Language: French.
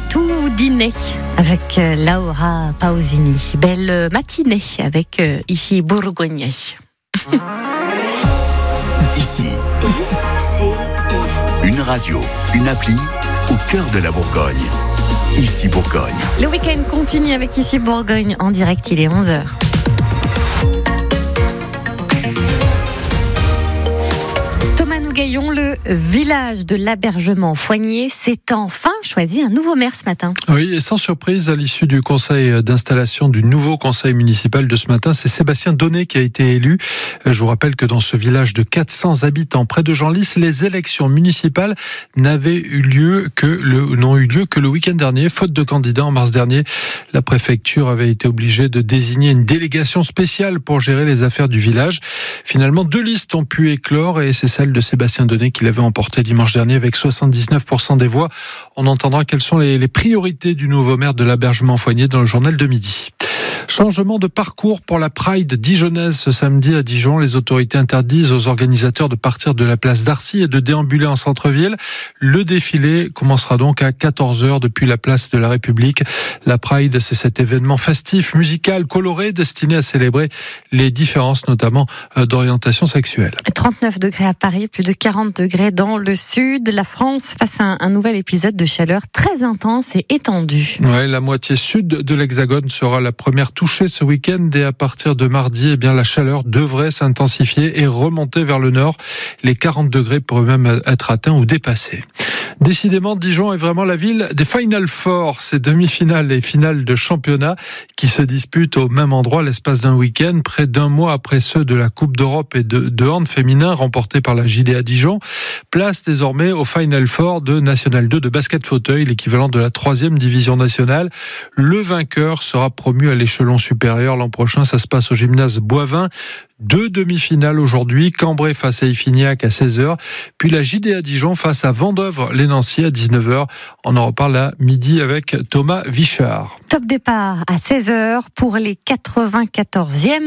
tout dîner avec Laura Pausini. Belle matinée avec ici Bourgogne. Ici, une radio, une appli au cœur de la Bourgogne. Ici Bourgogne. Le week-end continue avec Ici Bourgogne en direct, il est 11h. Gaillon, le village de l'Abergement Foigné s'est enfin choisi un nouveau maire ce matin. Oui, et sans surprise, à l'issue du conseil d'installation du nouveau conseil municipal de ce matin, c'est Sébastien Donnet qui a été élu. Je vous rappelle que dans ce village de 400 habitants près de Genlis, les élections municipales n'ont eu lieu que le week-end dernier, faute de candidats en mars dernier. La préfecture avait été obligée de désigner une délégation spéciale pour gérer les affaires du village. Finalement, 2 listes ont pu éclore et c'est celle de Sébastien Donnet qui l'avait emporté dimanche dernier avec 79% des voix. On entendra quelles sont les priorités du nouveau maire de l'Abergement Foigné dans le journal de midi. Changement de parcours pour la Pride dijonnaise ce samedi à Dijon. Les autorités interdisent aux organisateurs de partir de la place d'Arcy et de déambuler en centre-ville. Le défilé commencera donc à 14h depuis la place de la République. La Pride, c'est cet événement festif, musical, coloré, destiné à célébrer les différences, notamment d'orientation sexuelle. 39 degrés à Paris, plus de 40 degrés dans le sud. La France face à un nouvel épisode de chaleur très intense et étendu. Ouais, la moitié sud de l'Hexagone sera la première touchée ce week-end et à partir de mardi, la chaleur devrait s'intensifier et remonter vers le nord. Les 40 degrés pourraient même être atteints ou dépassés. Décidément, Dijon est vraiment la ville des Final Four, ces demi-finales et finales de championnat qui se disputent au même endroit l'espace d'un week-end, près d'un mois après ceux de la Coupe d'Europe et de hand féminin remportés par la JDA Dijon. Place désormais au Final Four de National 2 de basket fauteuil, l'équivalent de la 3e division nationale. Le vainqueur sera promu à l'échelon supérieur l'an prochain. Ça se passe au gymnase Boivin. 2 demi-finales aujourd'hui, Cambrai face à Iffignac à 16h, puis la JDA Dijon face à Vendeuvre-les-Nancy à 19h. On en reparle à midi avec Thomas Vichard. Top départ à 16h pour les 94e.